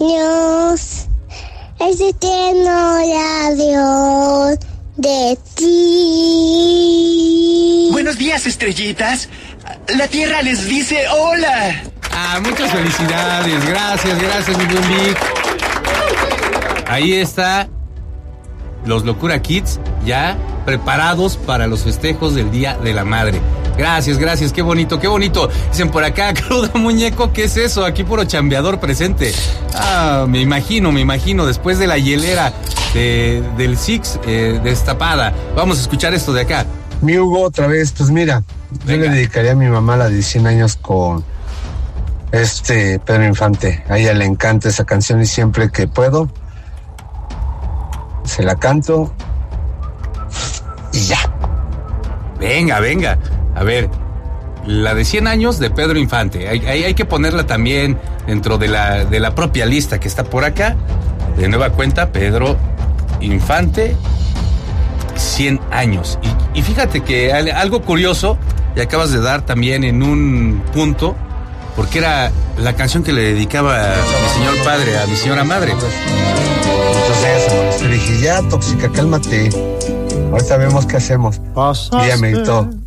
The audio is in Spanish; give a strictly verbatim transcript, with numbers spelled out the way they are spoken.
años, es eterno radio de ti. Buenos días, estrellitas. La Tierra les dice hola. Ah, muchas felicidades. Gracias, gracias, mi buen Vic. Ahí está los Locura Kids ya preparados para los festejos del Día de la Madre. Gracias, gracias, qué bonito, qué bonito. Dicen por acá, Cruda Muñeco, ¿qué es eso? Aquí puro chambeador presente. Ah, me imagino, me imagino, después de la hielera de, del Six eh, destapada. Vamos a escuchar esto de acá. Mi Hugo, otra vez, pues mira, Venga. Yo le dedicaría a mi mamá la de cien años con este Pedro Infante. A ella le encanta esa canción y siempre que puedo se la canto y ya. Venga, venga. A ver, la de cien años de Pedro Infante. Hay, hay, hay que ponerla también dentro de la, de la propia lista que está por acá. De nueva cuenta, Pedro Infante, cien años. Y, y fíjate que algo curioso, y acabas de dar también en un punto, porque era la canción que le dedicaba a mi señor padre, a mi señora madre. Entonces le dije, ya, tóxica, cálmate. Ahorita vemos qué hacemos. Y ella me gritó,